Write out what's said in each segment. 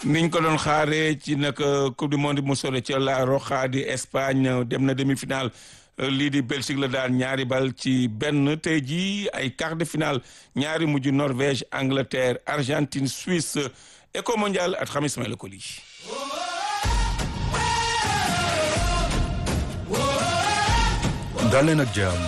niñ ko doon xaaree ci nag coupe du monde mu sore ca La Roja di Espagne dem na demi-finale lii di Belgique la daan ñaari bal ci benn tey jii ay quart de finale ñaari mujj Norvège Angleterre Argentine Suisse Eco Mondial at xam Ismaïla Koli. daal leen ak jàmm.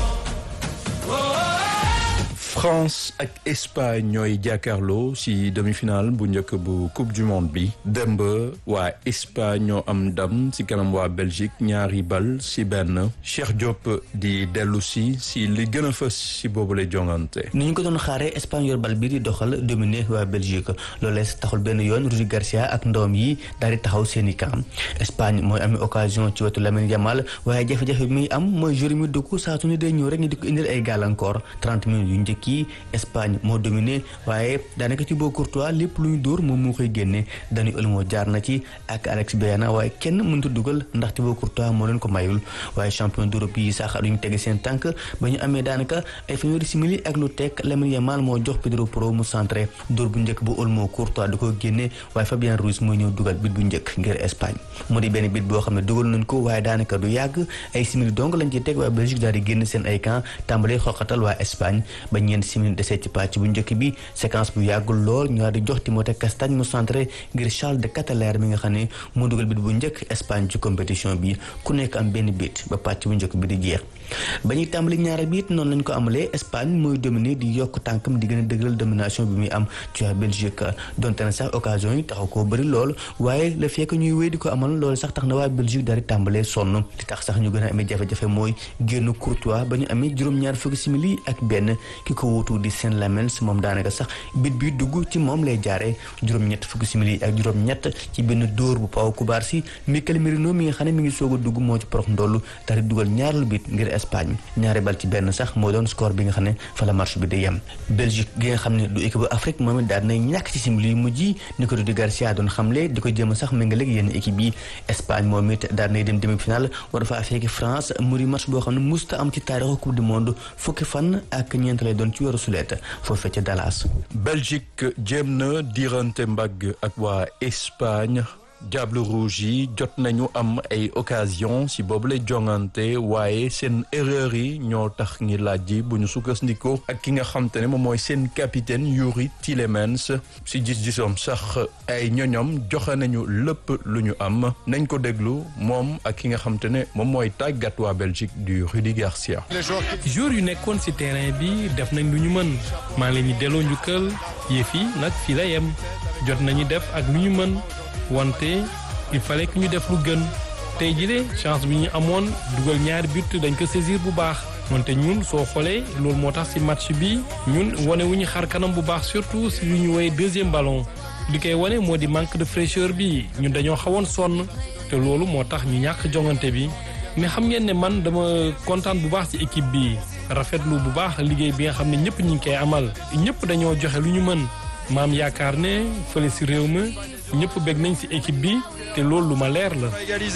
France ak Espagne ñooy jàkkaarloo ci demi-finale bu njëkk bu coupe du monde bi démb waa Espagne ñoo am ndam ci kanam waa Belgique ñaari bal ci benn Cheikh Diop di dellu si li gën a fës ci boobu lay jongante. ni ñu ko doon xaaree Espagne yor bal bi di doxal dominer waa Belgique loolee taxul benn yoon Rudi Garcia ak ndawam yi daal di taxaw seen i camp Espagne mooy amee occasion ci wetu Lamine Yamal waaye jafe-jafe bi muy am mooy joueur mi dugg saa su ne day ñëw rek ñu di ko indil ay gàllankoor 30 minutes yu njëkk yi Espagne moo dominé waaye daanaka Thibaut Courtois lépp lu ñu dóor moom moo koy génne Dani Olmo jaar na ci ak Alex Baena waaye kenn mënut a dugal ndax Thibaut Courtois moo leen ko mayul waaye champion d'Europe yi sax duñu tege seen tànk ba ñu amee daanaka ay fanweeri simili ak lu teg Lamine Yamal moo jox Pedro Porro mu centré dóor bu njëkk bu Olmo Courtois da ko génne waaye Fabien Ruiz mooy ñëw dugal bit bu njëkk ngir Espagne mu di benn bit boo xam ne dugal nañ ko waaye daanaka du yàgg ay simili donc lañ ci teg waa Belgique daal di génn seen ay camp tàmbalee xoqatal waa Espagne ba ñeent simili desee ci pàcc bu njëkk bi séquence bu yàggul lool ñu di jox Timothée Castagne mu centré ngir Charles de Ketelaere mi nga xam ne moo dugal bit bu njëkk Espagne ci compétition bi ku nekk am benn bit ba pàcc bu njëkk bi di jeex ba ñuy tàmbali ñaari biit noonu lañ ko amalee Espagne mooy dominer di yokk tànkam di gën a dëgëral domination bi muy am ci waa Belgique donte na sax occasion yi taxaw koo bëri lool waaye le fait que ñuy wéy di ko amal loolu sax tax na waa Belgique daal di tàmbalee sonn li tax sax ñu gën a amee jafe-jafe mooy génn Courtois ba ñu amee juróom-ñaar fukki simili ak benn ki ko wuutu di Saint-Lamens moom daanaka sax bit bi dugg ci moom lay jaaree juróom-ñett fukki simili ak juróom-ñett ci benn dóor bu Pau Cubarsí Mikel Merino mi nga xam ne mi ngi soog a dugg moo ci porox ndollu daal di dugal ñaareelu bit ngir Espagne ñaari bal ci benn sax moo doon score bi nga xam ne fa la match bi di yem Belgique gi nga xam ne du équipe bu Afrique moom it daal nay ñàkk ci simili yu mujj yi ni ko Rudi Garcia doon xamle di ko jéem a sax méngaleeg yenn équipe yi Espagne moom it daal nay dem demi-finale war faa fekki France mu di match boo xam ne musta am ci taarixu coupe du monde fukki fan ak ñeent lay doon ci weeru sulet foofee ca Dallas. Belgique jéem na diirante mbagg ak waa Espagne Diable Rouge yi jot nañu am ay occasion ci boobu lay jongante waaye seen erreur yi ñoo tax ngi laaj ji bu ñu sukkandikoo ak ki nga xam te ne moom mooy seen capitaine Yuri Tielemans ci gis-gisoom sax ay ñoñom joxe nañu lépp lu ñu am nañ ko déglu moom ak ki nga xam te ne moom mooy tàggat waa Belgique du Rudi Garcia. joueurs yu nekkoon ci terrain bi def nañ lu ñu mën maa ngi leen di delloo njukkal yëf yi nag fii la yem jot nañu def ak lu ñu mën. wante il fallait que ñu def lu gën tey jii chance bi ñu amoon dugal ñaari but dañ ko saisir bu baax wante ñun soo xoolee loolu moo tax ci match bi ñun wane wu ñu xar kanam bu baax surtout si lu ñu woowee deuxième ballon li koy wane moo di manque de fraîcheur bi ñun dañoo xawoon sonn te loolu moo tax ñu ñàkk jongante bi mais xam ngeen ne man dama kontaan bu baax ci équipe bi rafetlu bu baax liggéey bi nga xam ne ñëpp ñu ngi koy amal ñëpp dañoo joxe lu ñu mën maam yaakaar ne fële ci réew mi ñëpp bég nañ ci équipe bi te loolu lu ma leer la.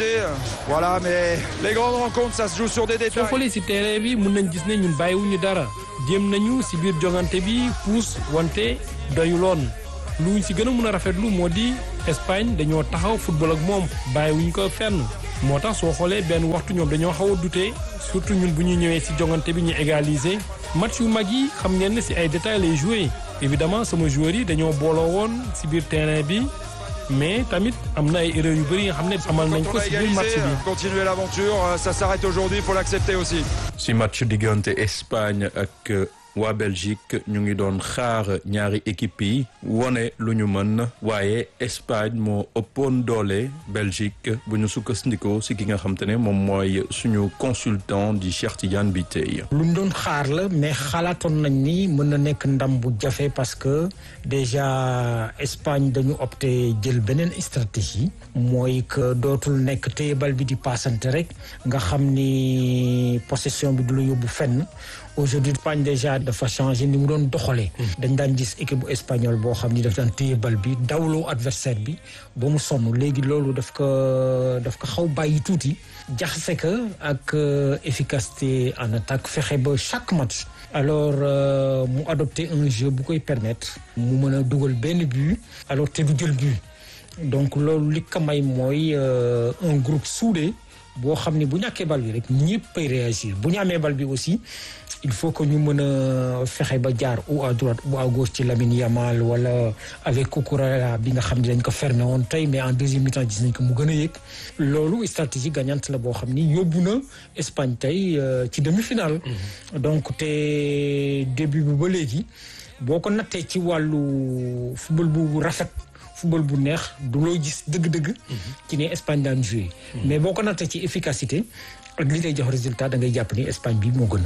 Voilà, mais les grandes rencontres ça se joue sur des détails. soo xoolee ci terrain bi mën nañ gis ne ñun bàyyiwuñu dara jéem nañu ci biir jongante bi puus wante doyuloon lu ci gën a mën a rafetlu moo di Espagne dañoo taxaw football ak moom bàyyiwuñ ko fenn moo tax soo xoolee benn waxtu ñoom dañoo xaw a dute surtout ñun bu ñu ñëwee ci jongante bi ñu égaliser match yu mag yi xam ngeen ne ci ay détails lay jouer évidemment sama joueurs yi dañoo booloo woon ci biir terrain bi. mais tamit am na ay erreurs yu bëri nga xam ne amal nañ ko ci biir match bi. Continuer l'aventure, ça s'arrête aujourd'hui, il faut l'accepter aussi. ci match diggante Espagne ak waa Belgique ñu ngi doon xaar ñaari équipe yi wone lu ñu mën waaye Espagne moo ëppoon doole Belgique bu ñu sukkandikoo si ki nga xam te ne moom mooy suñu consultant di Cheikh Tidiane Biteye. lu ñu doon xaar la mais xalaatoon nañ ni mën na nekk ndam bu jafe parce que déjà Espagne dañu opté jël beneen stratégie mooy que dootul nekk téye bal bi di passante rek nga xam ni possession bi du la yóbbu fenn. aujourd'hui Espagne déjà dafa changé ni mu doon doxalee. dañ daan gis équipe bu espagnol boo xam ni daf daan téye bal bi dawloo adversaire bi ba mu sonn léegi loolu daf ko xaw bàyyi tuuti jaxase ko ak efficacité en attaque fexe ba chaque match. alors mu adopté un jeu bu koy permettre mu mën a dugal benn but alors te du jël but donc loolu li ko may mooy un groupe soudé boo xam ne bu ñàkkee bal bi rek ñëppay réagir bu ñu amee bal bi aussi il faut que ñu mën a fexe ba jaar ou à droite ou à gauche ci Lamine Yamal wala avec Cucurella bi nga xam ne dañ ko fermé woon tey mais en deuxième mi-temps gis nañ ko mu gën a yëg loolu stratégie gagnante la boo xam ni yóbbu na Espagne tey ci demi-finale. donc te début bi ba léegi boo ko nattee ci wàllu football bu rafet. football bu neex du loo gis dëgg-dëgg. ci ne Espagne daan joué. mais boo ko nattee ci efficacité ak li lay jox résultat da ngay jàpp ni Espagne bi moo gën.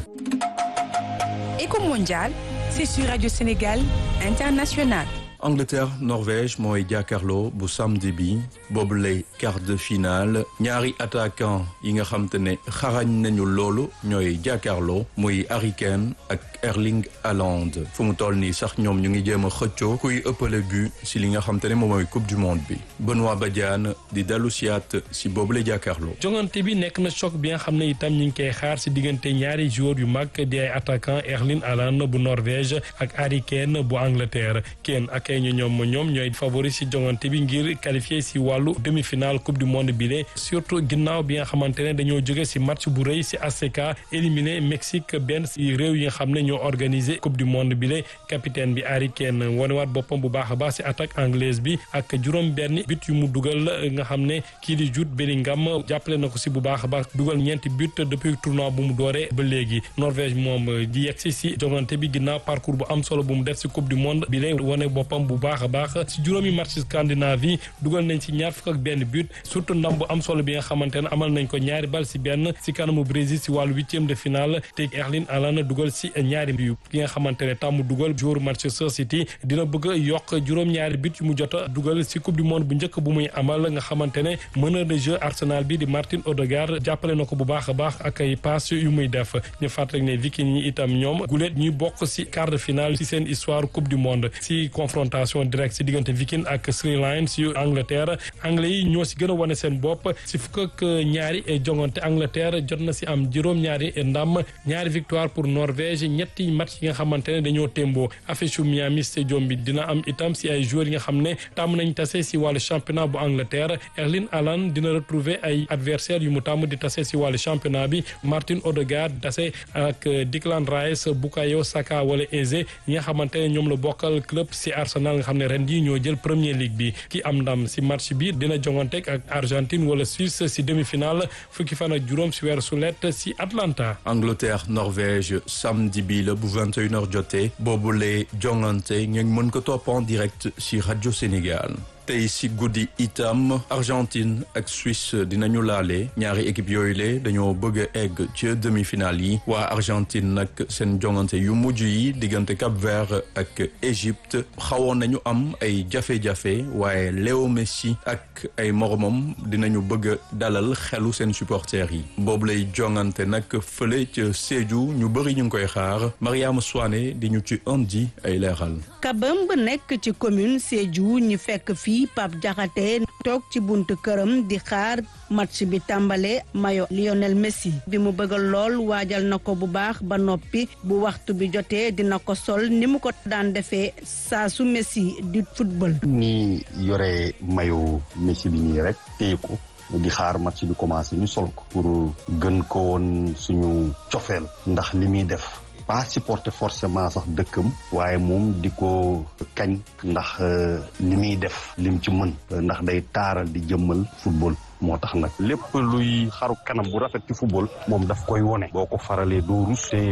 Éco Mondial, c'est sur Radio Sénégal International. Angleterre Norvège mooy jàkkaarloo bu samedi bi boobu lay quart de finale ñaari attaquant yi nga xam te ne xarañ nañu loolu ñooy jàkkaarloo muy Harry Kane ak Erling Haaland fu mu toll nii sax ñoom ñu ngi jéem a xëccoo kuy ëppale but si li nga xam te ne moom mooy coupe du monde bi Benoît Badiane di dellu siyaat si boobu lay jàkkaarloo. jongante bi nekk na choc bi nga xam ne itam ñu ngi koy xaar si diggante ñaari joueurs yu mag di ay attaquant Erling Haaland bu Norvège ak Harry Kane bu Angleterre Kane ak ñoom ñooy favori si jongante bi ngir qualifié si wàllu demi-finale coupe du monde bi le surtout ginnaaw bi nga xamante ne dañoo jóge si match bu rëy si ACK éliminé Mexique benn si réew yi nga xam ne ñoo organisé coupe du monde bi le capitaine bi Harry Kane wanewaat boppam bu baax a baax si attaque anglaise bi ak juróom benn but yu mu dugal nga xam ne kii di Jude Bellingham jàppale na ko si bu baax a baax dugal ñeenti but depuis tournoi bu mu dooree ba léegi Norvège moom di yegsi si jongante bi ginnaaw parcours bu am solo bu mu def si coupe du monde bi le wane boppam bu baax a baax si juróomi match Scandinavie dugal nañ si ñaar fukk ak benn but surtout ndam bu am solo bi nga xamante ne amal nañ ko ñaari bal si benn si kanamu Brésil si wàllu huitième de finale te Erling Haaland dugal si ñaari but ki nga xamante ne tàmm dugal joueur Manchester City dina bëgg a yokk juróom-ñaari but yu mu jot a dugal si coupe du monde bu njëkk bu muy amal nga xamante ne meneur de jeu Arsenal bi di Martin Odegaard jàppale na ko bu baax a baax ak ay passe yu muy def ñu fàttali ne Viking ñi itam ñoom guléet ñuy bokk si quart de finale si seen histoire coupe du monde si confrontation direct si diggante Viking ak Three Lions yu Angleterre anglais yi ñoo si gën a wane seen bopp si fukk ak ñaari jongante Angleterre jot na si am juróom-ñaari ndam ñaari victoire pour Norvège ñetti match yi nga xamante ne dañoo témboo affiche Miami Stadium bi dina am itam si ay joueurs yi nga xam ne tàmm nañ tase si wàllu championnat bu Angleterre Erling Haaland dina retrouver ay adversaires yu mu tàmm di tase si wàllu championnat bi Martin Odegaard tase ak Declan Rice Bukayo Saka wala Eze yi nga xamante ne ñoom la bokkal club si Arsenal nga xam ne ren jii ñoo jël Premier League bi ki am ndam si match bi dina jonganteeg ak Argentine wala Suisse si demi-finale fukki fan ak juróom si weeru sulet si Atlanta. Angleterre Norvège samedi bi la bu 21h jotee boobu lay jongante ngeen mën ko topp en direct si Radio Sénégal. tey si guddi itam Argentine ak Suisse dinañu laale ñaari équipe yooyu le dañoo bëgg a egg ci demi-finale yi waa Argentine nag seen jongante yu mujj yi diggante Cap-Vert ak Égypte xawoon nañu am ay jafe-jafe waaye Léo Messi ak ay moromam dinañu bëgg a dalal xelu seen supporters yi boobu lay jongante nag fële ca Sédhiou ñu bëri ñu ngi koy xaar Mariama Souane di ñu ci indi ay leeral. Kabamb nekk ci commune Sédhiou ñu fekk fii Pape Diakhaté toog ci buntu këram di xaar match bi tàmbale mayo Lionel Messi bi mu bëggal lool waajal na ko bu baax ba noppi bu waxtu bi jotee dina ko sol ni mu ko daan defee saa su Messi di football. ni yore mayo Messi bi nii rek téye ko di xaar match bi commencé ñu sol ko pour gën ko woon suñu cofeel ndax li muy def pas supporter forcément sax dëkkam waaye moom di ko kañ ndax li muy def lim ci mën ndax day taaral di jëmmal football moo tax nag lépp luy xaru kanam bu rafet ci football moom daf koy wone boo ko faralee doo rus te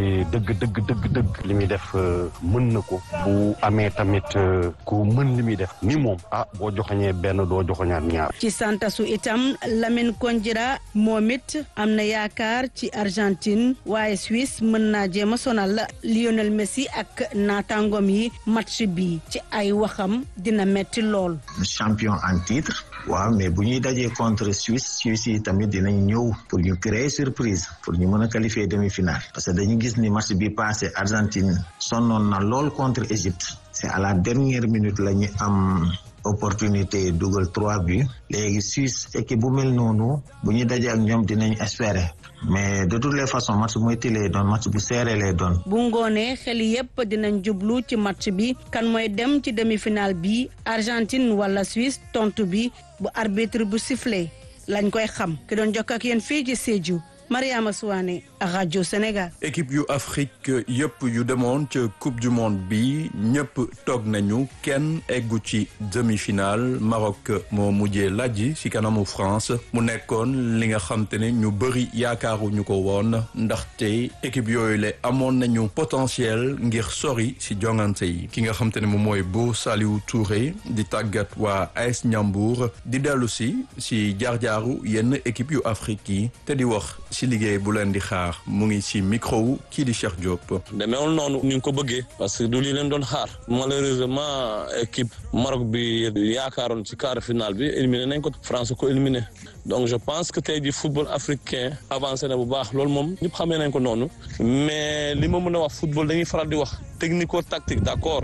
dëgg li muy def mën na ko bu amee tamit ko mën li muy def ni moom boo joxoñee benn doo joxoñaat ñaar. ci santasu itam Lamine Konjira moom it am na yaakaar ci Argentine waaye Suisse mën naa jéem a sonal Lionel Messi ak naataangoom yi match bi ci ay waxam dina metti lool. champion en titre waaw mais bu ñuy dajee contre Suisse yi tamit dinañ ñëw pour ñu créer surprise pour ñu mën a qualifier demi-finale parce que dañu gis ni match bi passé Argentine sonnoon na lool contre Égypte c'est à la dernière minute la ñu am opportunité dugal 3 buts léegi Suisse équipe bu mel noonu bu ñu dajee ak ñoom dinañ espérer mais de toutes les façons match bu métti lay doon match bu serré lay doon. bu ngoonee xel yépp dinañ jublu ci match bi kan mooy dem ci demi-finale bi Argentine wala Suisse tontu bi bu arbitre bu sifflé lañ koy xam ki doon jokk ak yéen fii ci Sédhiou Mariama Souane rajo Sénégal. équipe yu Afrique yëpp yu demoon ca coupe du monde bi ñëpp toog nañu kenn eggu ci demi-finale Maroc moo mujjee lajji ci kanamu France mu nekkoon li nga xam te ne ñu bëri yaakaaruñu ko woon ndaxte équipe yooyu la amoon nañu potentiel ngir sori ci jongante yi ki nga xam te ne moom mooy Bo Saliou Touré di tàggat waa AS Ndiambour di dellu ci jaar-jaaru yenn équipe yu Afrique yi te di wax ci liggéey bu leen di xaar mu ngi ci micro wu kii di Cheikh Diop. demeewul noonu ni nga ko bëggee parce que du li leen doon xaar malheureusement équipe Maroc bi yaakaaroon ci quart final bi éliminé nañ ko France ko éliminé donc je pense que tey jii football africain avancé na bu baax loolu moom ñëpp xamee nañ ko noonu mais li ma mën a wax football dañuy faral di wax technico-tactique d'accord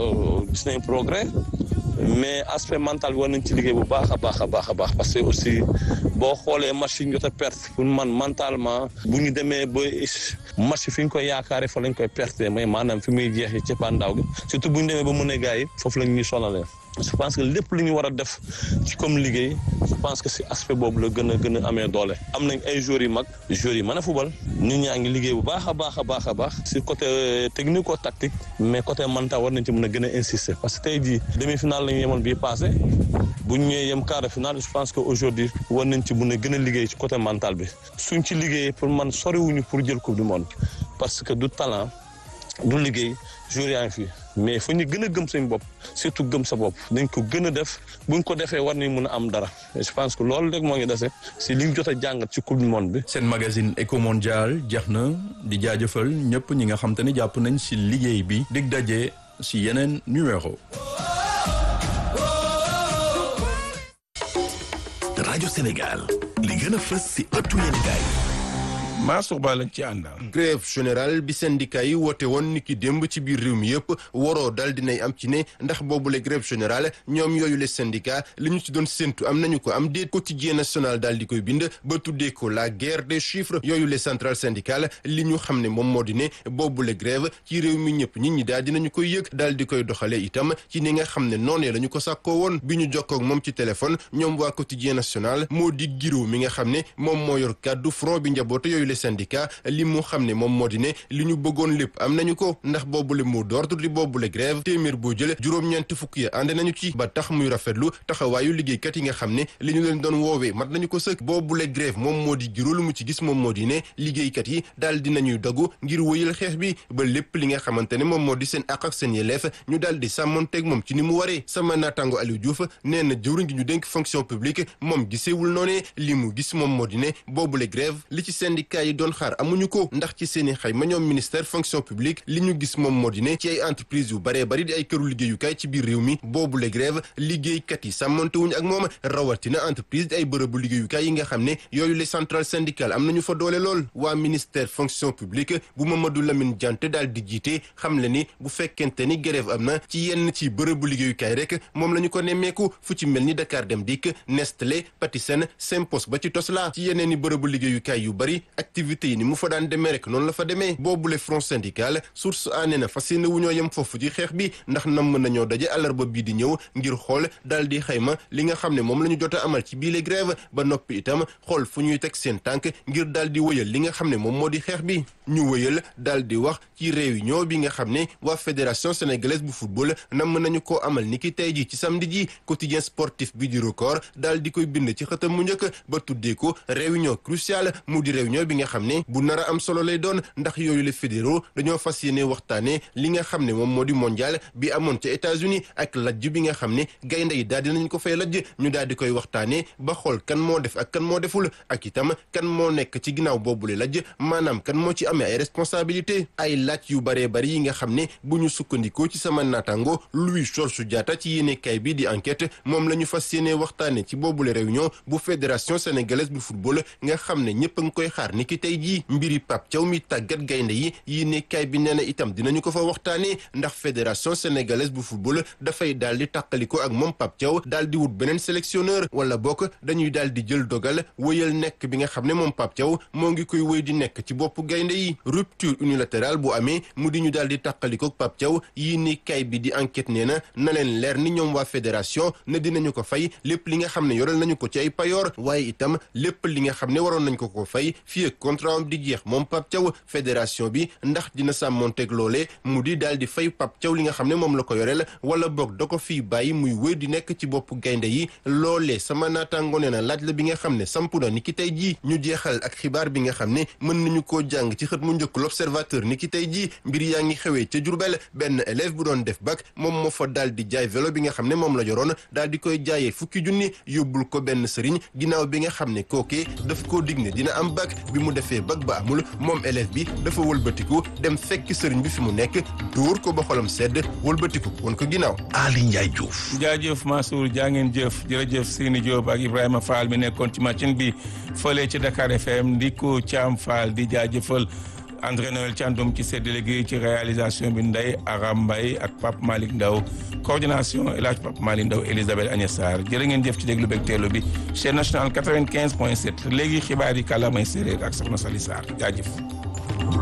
gis nañ progrès mais aspect mental bi war nañ ci liggéey bu baax a baax a baax a baax parce que aussi boo xoolee match yi ñu jot a perte pour man mentalement bu ñu demee ba match fi ñu koy yaakaaree fa lañ koy perte mais maanaam fi muy jeexee ci pandaw gi surtout bu ñu demee ba mën a gars yi foofu lañ ñuy sonalee. je pense que lépp li ñu war a def ci comme liggéey je pense que si aspect boobu la gën a amee doole am nañ ay joueurs yu mag joueurs yi mën a fubal nit ñaa ngi liggéey bu baax a baax a baax a baax si côté technico-tactique mais côté mental war nañ ci mën a gën a insister parce que tey jii demi-finale la ñu yemoon bii passé bu ñu ñëwee yem quart de finale je pense que aujourd'hui war nañ ci mën a gën a liggéey ci côté mental bi suñ ci liggéeyee pour man soriwuñu pour jël coupe du monde parce que du talent du liggéey joueurs yaa ngi fi mais fu ñu gën a gëm seen bopp surtout gëm sa bopp dañ ko gën a def buñ ko defee war nañ mën a am dara je pense que loolu rek moo ngi dese si liñ jot a jàngat ci coupe du monde bi. seen magazine Eco Mondial jeex na di jaajëfal ñëpp ñi nga xam te ne jàpp nañ si liggéey bi dig daje si yeneen numéro. rajo Sénégal li gën a fës si ëttu yéenekaay Mansour Ba lañ ci àndal. grève générale bi syndicat yi woote woon niki démb ci biir réew mi yëpp waroo dal dinay am ci ne ndax boobule grève générale ñoom yooyu les syndicats li ñu ci doon séntu am nañu ko am déet quotidien national daal di koy bind ba tuddee ko la guerre des chiffres yooyu les centrales syndicales li ñu xam ne moom moo di ne boobule grève ci réew mi ñëpp nit ñi daal dinañu koy yëg daal di koy doxalee itam ci ni nga xam ne noonee la ñu ko sàkkoo woon bi ñu jokkoo ak moom ci téléphone ñoom waa quotidien national moo di Giro mi nga xam ne moom moo yor kàddu front bi njaboote yooyu les syndicats li mu xam ne moom moo di ne li ñu bëggoon lépp am nañu ko ndax boobule mot d'ordre di boobule grève téeméer boo jële juróom-ñeent fukk ya ànd nañu ci ba tax muy rafetlu taxawaayu liggéeykat yi nga xam ne li ñu leen doon woowee mat nañu ko sëkk boobule grève moom moo di Giro lu mu ci gis moom moo di ne liggéeykat yi daal dinañuy dogu ngir wëyal xeex bi ba lépp li nga xamante ne moom moo di seen àq ak seen yelleef ñu daal di sàmmonteeg moom ci ni mu waree sama naataango Aliou Diouf nee na jëwriñ gi ñu dénk fonction publique moom giseewul noonee li mu gis moom moo di ne boobule grève li ci syndicat yi doon xaar amuñu ko ndax ci seeni xayma ñoom ministère fonction publique li ñu gis moom moo di ne ci ay entreprise yu baree bari di ay këru liggéeyukaay ci biir réew mi boobule grève liggéeykat yi sàmmonte wuñu ak moom rawatina entreprise di ay bërëbu liggéeyukaay yi nga xam ne yooyu les centrales syndicales am nañu fa doole lool waa ministère fonction publique bu Mamadou Lamine Diante daal di jiite xam le ni bu fekkente ni grève am na ci yenn ci bërëbu liggéeyukaay rek moom la ñu ko nemmeeku fu ci mel ni Dakar Dem Dikk Nestlé Patisen Sempos ba ci Tosla ci yeneen i bërëbu liggéeyukaay yu bari activités yi ni mu fa daan demee rek noonu la fa demee boobule front syndical source aané na fas yéene wu ñoo yem foofu ci xeex bi ndax namm nañoo daje àllarba bii di ñëw ngir xool daal di xayma li nga xam ne moom la ñu jot a amal ci biile grève ba noppi itam xool fu ñuy teg seen tànk ngir daal di wëyal li nga xam ne moom moo di xeex bi ñu wëyal daal di wax ci réunion bi nga xam ne waa fédération sénégalaise bu football namm nañu koo amal ni ki tey ji ci samedi ji quotidien sportif bi di record daal di koy bind ci xëtam mu njëkk ba tuddee ko réunion cruciale mu di réunion bi nga xam ne bu nar a am solo lay doon ndax yooyu les fédéraux dañoo fas yéene waxtaane li nga xam ne moom moo di mondial bi amoon ca États-Unis ak lajj bi nga xam ne gaynde yi daal dinañ ko fay lajj ñu daal di koy waxtaane ba xool kan moo def ak kan moo deful ak itam kan moo nekk ci ginnaaw boobule lajj maanaam kan moo ci amee ay responsabilité ay laaj yu baree bari yi nga xam ne bu ñu sukkandikoo ci sama naataango Louis Georges Diatta ci yéene kay bi di enquête moom la ñu fas yéene waxtaane ci boobule réunion bu fédération sénégalaise bu football nga xam ne ñëpp a ngi koy xaar ni ki niki tey jii mbiri Pape Thiaw mi tàggat gaynde yi nekkaay bi nee na itam dinañu ko fa waxtaanee ndax fédération sénégalaise bu football dafay daal di tàqaliko ak moom Pape Thiaw daal di wut beneen sélectionneur wala bokk dañuy daal di jël dogal wëyal nekk bi nga xam ne moom Pape Thiaw moo ngi koy wëy di nekk ci boppu gaynde yi rupture unilatérale bu amee mu di ñu daal di tàqaliko ak Pape Thiaw nekkaay bi di enquête nee na leen leer ni ñoom waa fédération ne dinañu ko fay lépp li nga xam ne yoral nañu ko ci ay payoor waaye itam lépp li nga xam ne waroon nañ ko fay fii ak contrat am di jeex moom Pape Thiaw fédération bi ndax dina sàmmonteeg loolee mu di daal di fay Pape Thiaw li nga xam ne moom la ko yoreel wala boog da ko fii bàyyi muy wéy di nekk ci bopp gaynde yi loolee sama naataango nee na laaj la bi nga xam ne sampu na ni ki tey jii ñu jeexal ak xibaar bi nga xam ne mën nañu koo jàng ci xët mu njëkk l'observateur ni ki tey jii mbir yaa ngi xewee ca Jurbel benn élève bu doon def bac moom moo fa daal di jaay vélo bi nga xam ne moom la yoroon daal di koy jaayee fukki junni yóbbul ko benn sëriñ ginnaaw bi nga xam ne kookee daf koo dig ne dina am bac bi mu defee bac ba amul moom élève bi dafa wëlbatiku dem fekk sëriñ bi fi mu nekk dóor ko ba xolam sedd wëlbatiku woon ko ginnaaw. Ali Ndiaye Diouf. jaajëf Mansour jaa ngeen jëf jërëjëf Sini Diop ak Ibrahima Fall mi nekkoon ci machine bi fële ci Dakar FM Ndiko Thiam Fall di jaajëfal André Noël Thiandoum ci séddale gi ci réalisation bi Ndeye Aram Mbaye ak Pape Malick Ndaw coordination El Hadj Pape Malick Ndaw Elisabeth Agnès Sarr jërë ngeen jëf ci déglu beeg teelu bi chaîne nationale 95.7 léegi xibaar yi kàllaamay séeréer ak Soxna Sali Sarr jaajëf.